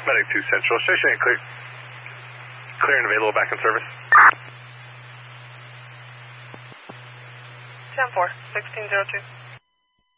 Medic 2 Central, station and clear. Clear and available, back in service. 10-4, 1602.